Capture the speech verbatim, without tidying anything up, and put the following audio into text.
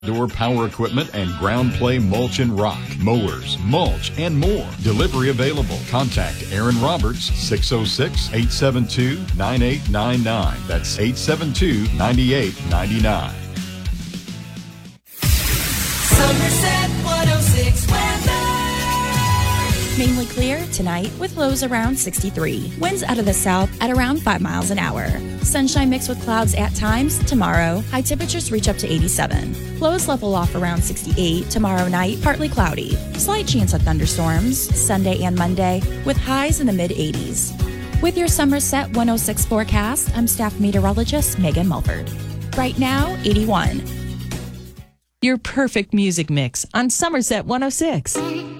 Door power equipment and ground play mulch and rock, mowers, mulch, and more. Delivery available. Contact Aaron Roberts, six oh six, eight seven two, nine eight nine nine. That's eight seven two, nine eight nine nine. Somerset one oh six weather. Mainly clear tonight with lows around sixty-three. Winds out of the south at around five miles an hour. Sunshine mixed with clouds at times tomorrow. High temperatures reach up to eighty-seven. Lows level off around sixty-eight. Tomorrow night, partly cloudy. Slight chance of thunderstorms Sunday and Monday with highs in the mid eighties. With your Somerset one oh six forecast, I'm staff meteorologist Megan Mulford. Right now, eighty-one. Your perfect music mix on Somerset one oh six.